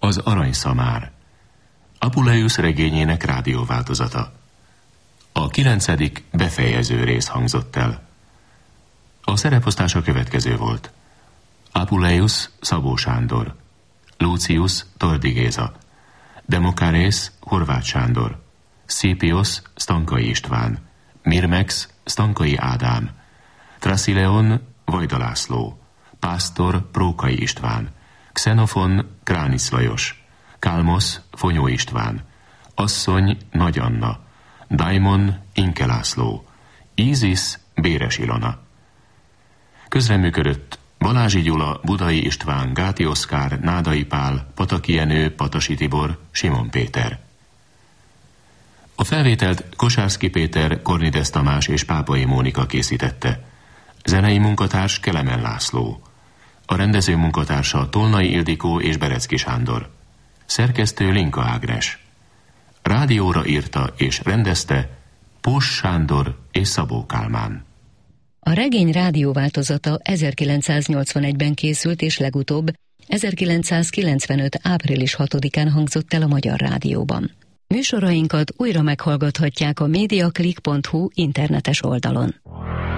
Az aranyszamár. Apuleius regényének rádióváltozata. A 9. befejező rész hangzott el. A szereposztás a következő volt. Apuleius Szabó Sándor, Lucius Toldy Géza, Demokarész Horváth Sándor, Scipios Stankai István, Mirmex Stankai Ádám, Trasileon Vajda László, Pásztor Prókai István, Xenofon Kránic Lajos, Kálmosz Fonyó István, Asszony Nagy Anna, Daimon Inke László, Ízis Béres Ilona. Közreműködött Balázsi Gyula, Budai István, Gáti Oszkár, Nádai Pál, Pataki Jenő, Patasi Tibor, Simon Péter. A felvételt Kosárszky Péter, Kornides Tamás és Pápai Mónika készítette. Zenei munkatárs Kelemen László. A rendező munkatársa Tolnai Ildikó és Berecki Sándor. Szerkesztő Linka Ágnes. Rádióra írta és rendezte Pós Sándor és Szabó Kálmán. A regény rádióváltozata 1981-ben készült, és legutóbb 1995. április 6-án hangzott el a Magyar Rádióban. Műsorainkat újra meghallgathatják a mediaclick.hu internetes oldalon.